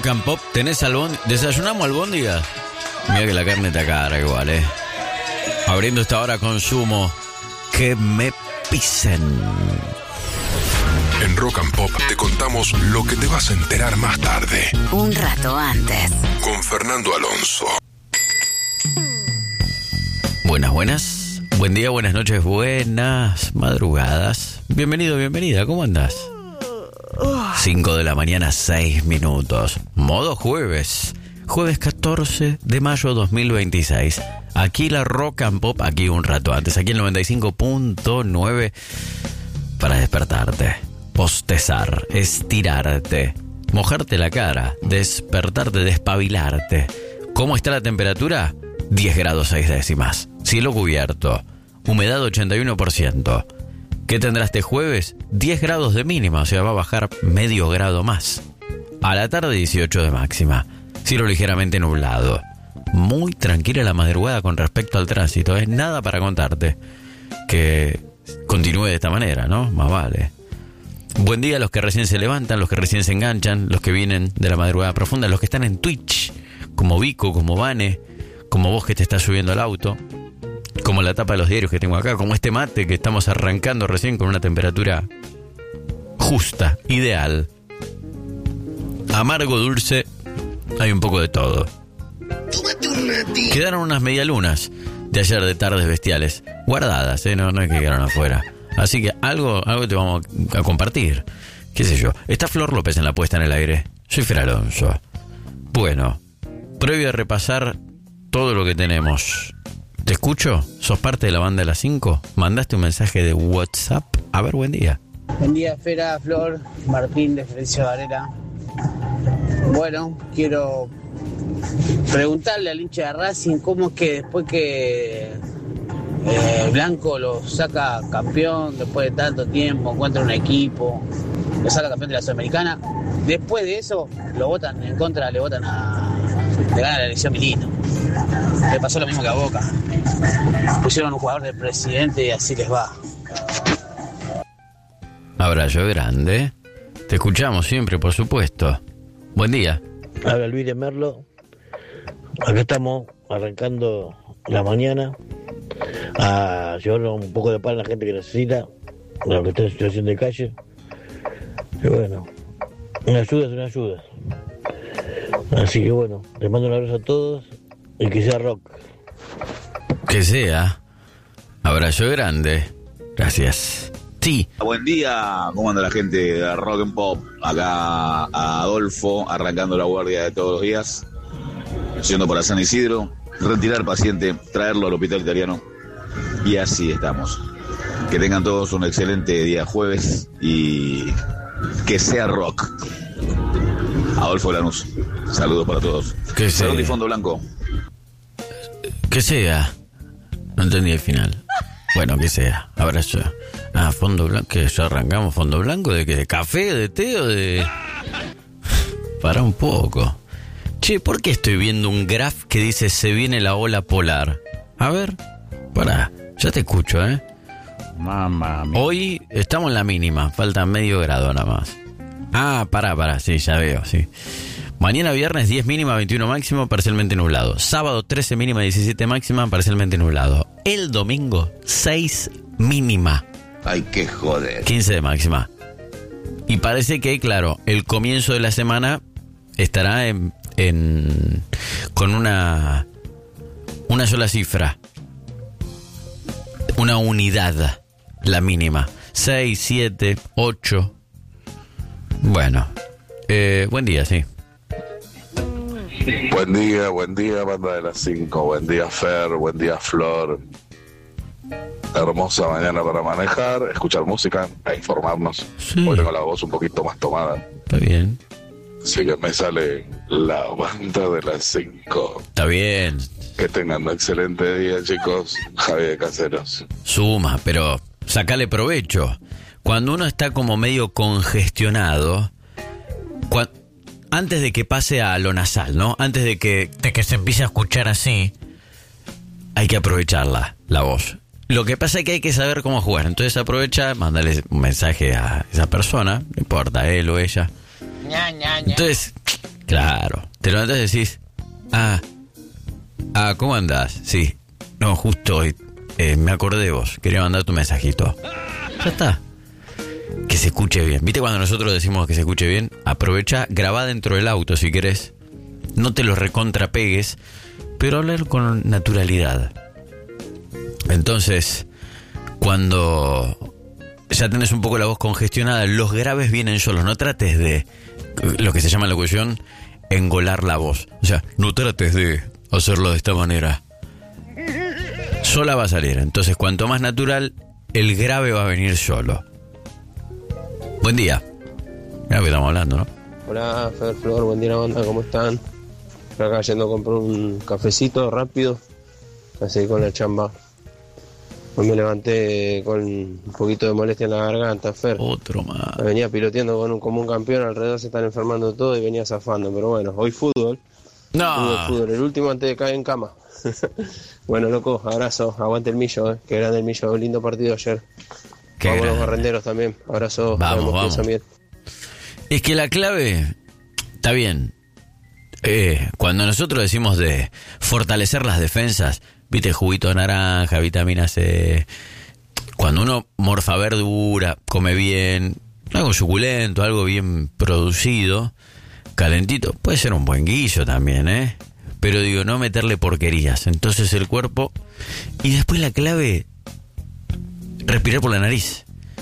Rock and Pop, ¿tenés desayunamos albóndigas? Mira que la carne está cara igual, Abriendo esta hora consumo. Que me pisen. En Rock and Pop te contamos lo que te vas a enterar más tarde. Un rato antes. Con Fernando Alonso. Buenas. Buen día, buenas noches, buenas madrugadas. Bienvenido, bienvenida, ¿cómo andás? 5 de la mañana, 6 minutos. Modo jueves. Jueves 14 de mayo 2026. Aquí la Rock and Pop, aquí un rato antes. Aquí el 95.9 para despertarte, postezar, estirarte, mojarte la cara, despertarte, despabilarte. ¿Cómo está la temperatura? 10 grados 6 décimas. Cielo cubierto. Humedad 81%. ¿Qué tendrá este jueves? 10 grados de mínima, o sea, va a bajar medio grado más. A la tarde 18 de máxima. Cielo ligeramente nublado. Muy tranquila la madrugada con respecto al tránsito. Nada para contarte. Que continúe de esta manera, ¿no? Más vale. Buen día a los que recién se levantan, los que recién se enganchan, los que vienen de la madrugada profunda, los que están en Twitch, como Vico, como Vane, como vos que te estás subiendo al auto, como la tapa de los diarios que tengo acá, como este mate que estamos arrancando recién con una temperatura justa, ideal. Amargo, dulce, hay un poco de todo. Quedaron unas medialunas de ayer de tardes bestiales, guardadas, no es que quedaron afuera. Así que algo te vamos a compartir. ¿Qué sé yo? Está Flor López en la puesta en el aire. Soy Fer Alonso. Bueno, previo a repasar todo lo que tenemos. ¿Te escucho? ¿Sos parte de la banda de las 5? ¿Mandaste un mensaje de WhatsApp? A ver, buen día. Buen día, Fera, Flor, Martín de Florencio Varela. Bueno, quiero preguntarle al hincha de Racing cómo es que después que Blanco lo saca campeón, después de tanto tiempo, encuentra un equipo, lo saca campeón de la Sudamericana, después de eso lo votan en contra, le gana la elección Milito. Le pasó lo mismo que a Boca. Pusieron un jugador del presidente y así les va. Abrazo grande. Te escuchamos siempre, por supuesto. Buen día. Habla Luis de Merlo. Acá estamos arrancando la mañana a llevar un poco de pan a la gente que necesita, a los que está en situación de calle. Y bueno, una ayuda es una ayuda. Así que bueno, les mando un abrazo a todos y que sea rock. Que sea. Abrazo grande. Gracias. Sí. Buen día, ¿cómo anda la gente de Rock and Pop? Acá a Adolfo, arrancando la guardia de todos los días, yendo para San Isidro, retirar paciente, traerlo al hospital italiano, y así estamos. Que tengan todos un excelente día jueves y que sea rock. Adolfo Lanús, saludos para todos. Que sea. Salud y fondo blanco. Que sea. No entendí el final. Bueno, que sea. Abrazo. Fondo blanco. ¿Que ya arrancamos fondo blanco? ¿De qué? ¿De café? ¿De té o de...? Para un poco. Che, ¿por qué estoy viendo un graph que dice se viene la ola polar? A ver. Pará. Ya te escucho, Mamá mía. Hoy estamos en la mínima. Falta medio grado nada más. Pará. Sí, ya veo, sí. Mañana viernes 10 mínima, 21 máximo, parcialmente nublado. Sábado 13 mínima, 17 máxima, parcialmente nublado. El domingo 6 mínima. Ay, qué joder. 15 de máxima. Y parece que, claro, el comienzo de la semana estará con una sola cifra. Una unidad, la mínima. 6, 7, 8. Bueno. Buen día, sí. Buen día, banda de las 5. Buen día, Fer. Buen día, Flor. Hermosa mañana para manejar, escuchar música, a informarnos. Sí. Hoy tengo la voz un poquito más tomada. Está bien. Así que me sale la banda de las 5. Está bien. Que tengan un excelente día, chicos. Javi de Caseros. Suma, pero sacale provecho. Cuando uno está como medio congestionado, antes de que pase a lo nasal, ¿no? Antes de que se empiece a escuchar así, hay que aprovecharla, la voz. Lo que pasa es que hay que saber cómo jugar. Entonces aprovecha, mándale un mensaje a esa persona, no importa, él o ella. Entonces, Claro. Te levantás y decís, ¿cómo andás? Sí. No, justo hoy me acordé de vos. Quería mandar tu mensajito. Ya está. Que se escuche bien. ¿Viste cuando nosotros decimos que se escuche bien? Aprovecha, grabá dentro del auto si querés. No te lo recontrapegues, pero hablar con naturalidad. Entonces, cuando ya tenés un poco la voz congestionada, los graves vienen solos. No trates de, lo que se llama en locución, engolar la voz. O sea, no trates de hacerlo de esta manera. Sola va a salir. Entonces, cuanto más natural, el grave va a venir solo. Buen día. Mira que estamos hablando, ¿no? Hola, Fer, Flor, buen día, banda, ¿cómo están? Acá yendo a comprar un cafecito rápido, así con la chamba. Hoy me levanté con un poquito de molestia en la garganta, Fer. Otro más. Venía piloteando como un campeón, alrededor se están enfermando todo y venía zafando. Pero bueno, hoy fútbol. No. Fútbol, el último antes de caer en cama. Bueno, loco, abrazo, aguante el Millo, que grande el Millo, lindo partido ayer. Vamos los barrenderos también, abrazo. Vamos. Es que la clave, está bien, cuando nosotros decimos de fortalecer las defensas, viste, juguito de naranja, vitamina C, cuando uno morfa verdura, come bien, algo suculento, algo bien producido, calentito, puede ser un buen guiso también, pero digo, no meterle porquerías. Entonces el cuerpo, y después la clave, respirar por la nariz.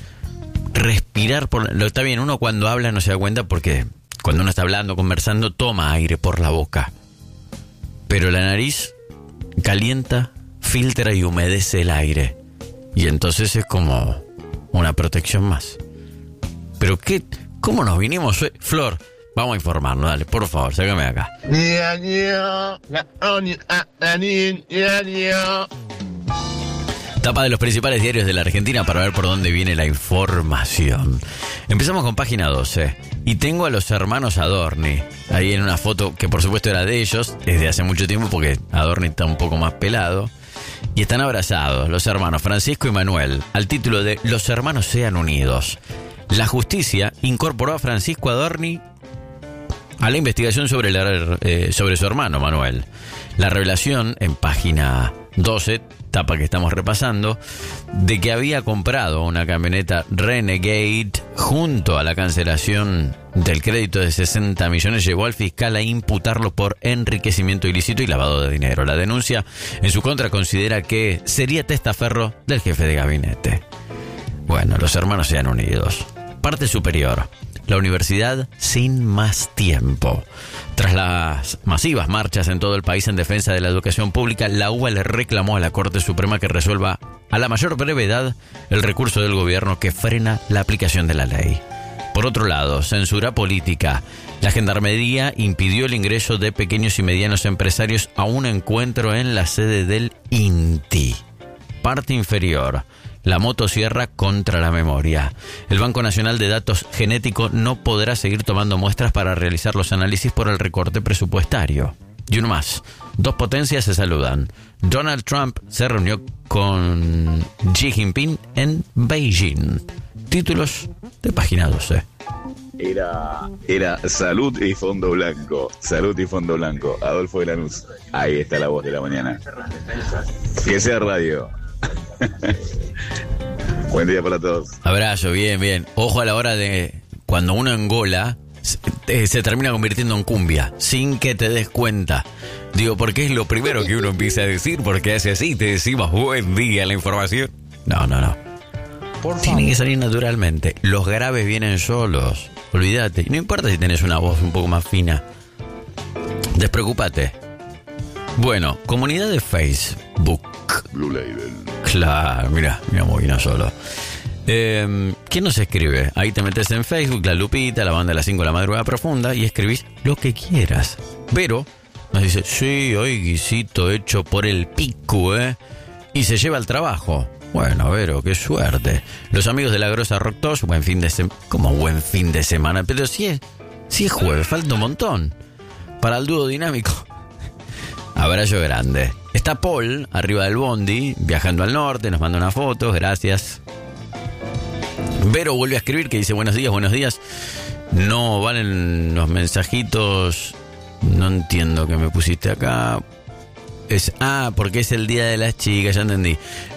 Está bien, uno cuando habla no se da cuenta porque cuando uno está hablando, conversando, toma aire por la boca. Pero la nariz calienta, filtra y humedece el aire. Y entonces es como una protección más. Pero ¿cómo nos vinimos? Flor, vamos a informarnos, dale, por favor, sácame de acá. Tapa de los principales diarios de la Argentina para ver por dónde viene la información. Empezamos con página 12. Y tengo a los hermanos Adorni. Ahí en una foto que por supuesto era de ellos, desde hace mucho tiempo porque Adorni está un poco más pelado. Y están abrazados, los hermanos Francisco y Manuel, al título de Los hermanos sean unidos. La justicia incorporó a Francisco Adorni a la investigación sobre su hermano Manuel. La revelación en página 12, etapa que estamos repasando, de que había comprado una camioneta Renegade junto a la cancelación del crédito de 60 millones llevó al fiscal a imputarlo por enriquecimiento ilícito y lavado de dinero. La denuncia en su contra considera que sería testaferro del jefe de gabinete. Bueno, los hermanos sean unidos. Parte superior. La universidad sin más tiempo. Tras las masivas marchas en todo el país en defensa de la educación pública, la UBA le reclamó a la Corte Suprema que resuelva a la mayor brevedad el recurso del gobierno que frena la aplicación de la ley. Por otro lado, censura política. La Gendarmería impidió el ingreso de pequeños y medianos empresarios a un encuentro en la sede del INTI. Parte inferior. La motosierra contra la memoria. El Banco Nacional de Datos Genéticos no podrá seguir tomando muestras para realizar los análisis por el recorte presupuestario. Y uno más. Dos potencias se saludan. Donald Trump se reunió con Xi Jinping en Beijing. Títulos de página 12. Era Salud y Fondo Blanco. Salud y Fondo Blanco. Adolfo de Lanús. Ahí está la voz de la mañana. Que sea radio. Buen día para todos. Abrazo, bien. Ojo a la hora de cuando uno engola, se termina convirtiendo en cumbia, sin que te des cuenta. Digo, porque es lo primero que uno empieza a decir, porque hace así, te decimos buen día la información. No. Tiene que salir naturalmente. Los graves vienen solos. Olvídate. No importa si tenés una voz un poco más fina. Despreocúpate. Bueno, comunidad de Facebook. Blue Label. Claro, mira, muy bien solo. ¿Quién nos escribe? Ahí te metes en Facebook, La Lupita, la banda de las 5 de la madrugada profunda y escribís lo que quieras. Pero nos dice, sí, hoy guisito hecho por el pico, y se lleva al trabajo. Bueno, Vero, qué suerte. Los amigos de la Grosa Rock Tosh, buen fin de semana. ¿Cómo buen fin de semana? Pero si es jueves, falta un montón. Para el dúo dinámico. Abrazo grande. Está Paul, arriba del bondi, viajando al norte, nos manda unas fotos, gracias. Vero vuelve a escribir que dice buenos días. No valen los mensajitos. No entiendo qué me pusiste acá. Porque es el día de las chicas, ya entendí.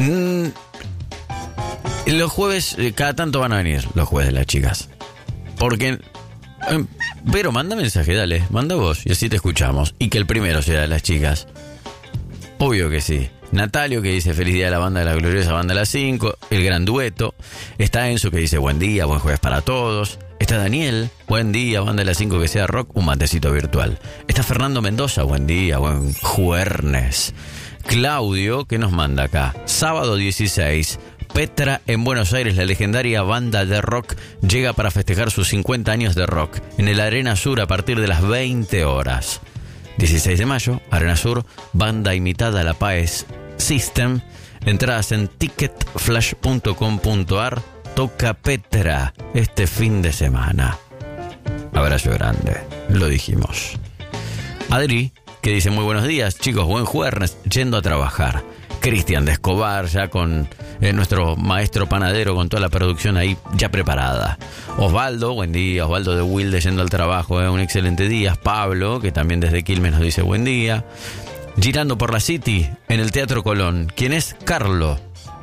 Los jueves, cada tanto van a venir los jueves de las chicas. Porque... pero manda mensaje, dale, manda vos y así te escuchamos. Y que el primero sea de las chicas. Obvio que sí. Natalio, que dice feliz día de la banda de la gloriosa banda de las 5. El gran dueto. Está Enzo, que dice buen día, buen jueves para todos. Está Daniel, buen día, banda de las 5, que sea rock, un matecito virtual. Está Fernando Mendoza, buen día, buen jueves. Claudio, que nos manda acá, sábado 16, Petra en Buenos Aires, la legendaria banda de rock llega para festejar sus 50 años de rock en el Arena Sur a partir de las 20 horas. 16 de mayo, Arena Sur, banda imitada a la Paes System. Entradas en ticketflash.com.ar. Toca Petra este fin de semana. Abrazo grande, lo dijimos. Adri, que dice muy buenos días, chicos, buen jueves, yendo a trabajar. Cristian de Escobar, ya con nuestro maestro panadero, con toda la producción ahí ya preparada. Osvaldo, buen día. Osvaldo de Wilde yendo al trabajo, un excelente día. Pablo, que también desde Quilmes nos dice buen día. Girando por la City, en el Teatro Colón. ¿Quién es? Carmelo.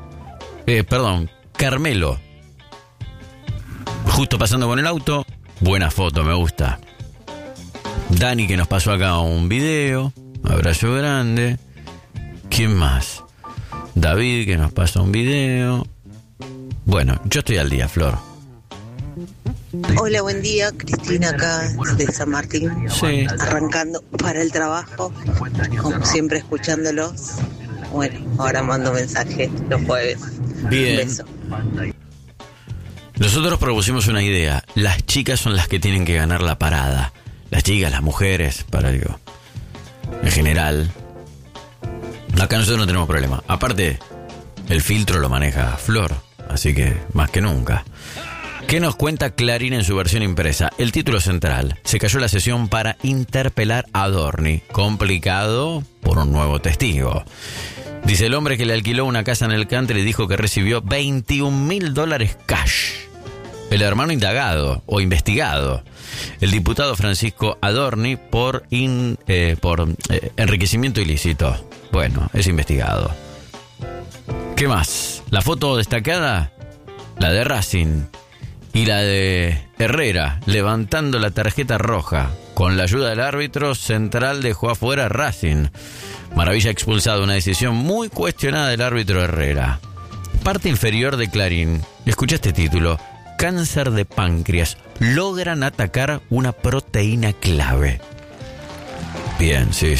Justo pasando con el auto. Buena foto, me gusta. Dani, que nos pasó acá un video. Abrazo grande. ¿Quién más? David, que nos pasó un video. Bueno, yo estoy al día, Flor. Hola, buen día. Cristina acá de San Martín. Sí. Arrancando para el trabajo. Como siempre, escuchándolos. Bueno, ahora mando mensajes los jueves. Bien. Un beso. Nosotros propusimos una idea. Las chicas son las que tienen que ganar la parada. Las chicas, las mujeres, en general. Acá nosotros no tenemos problema. Aparte, el filtro lo maneja Flor, así que más que nunca. ¿Qué nos cuenta Clarín en su versión impresa? El título central. Se cayó la sesión para interpelar a Adorni. Complicado por un nuevo testigo. Dice el hombre que le alquiló una casa en el country y dijo que recibió $21.000 cash. El hermano indagado o investigado. El diputado Francisco Adorni por enriquecimiento ilícito. Bueno, es investigado. ¿Qué más? La foto destacada, la de Racing y la de Herrera levantando la tarjeta roja. Con la ayuda del árbitro central dejó afuera Racing. Maravilla expulsado, una decisión muy cuestionada del árbitro Herrera. Parte inferior de Clarín. Escucha este título. Cáncer de páncreas. Logran atacar una proteína clave. Bien, sí.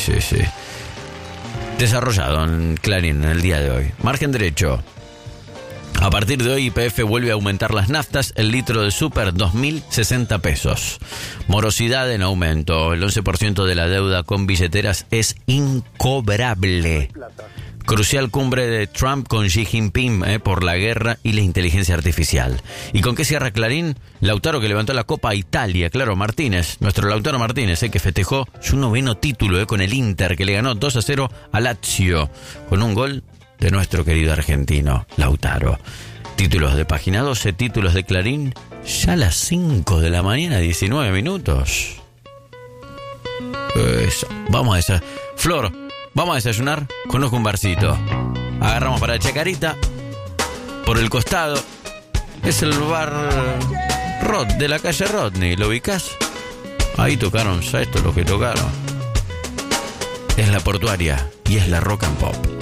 Desarrollado en Clarín en el día de hoy. Margen derecho. A partir de hoy YPF vuelve a aumentar las naftas. El litro de súper, 2.060 pesos. Morosidad en aumento. El 11% de la deuda con billeteras es incobrable. Crucial cumbre de Trump con Xi Jinping por la guerra y la inteligencia artificial. ¿Y con qué cierra Clarín? Lautaro, que levantó la Copa a Italia. Claro, Martínez, nuestro Lautaro Martínez, que festejó su 9º título con el Inter, que le ganó 2-0 a Lazio, con un gol de nuestro querido argentino, Lautaro. Títulos de página 12, títulos de Clarín, ya a las 5 de la mañana, 19 minutos. Eso. Vamos a esa. Flor, vamos a desayunar. Conozco un barcito. Agarramos para Chacarita. Por el costado es el bar Rod de la calle Rodney. ¿Lo ubicás? Ahí tocaron, ya esto es lo que tocaron. Es la portuaria y es la rock and pop.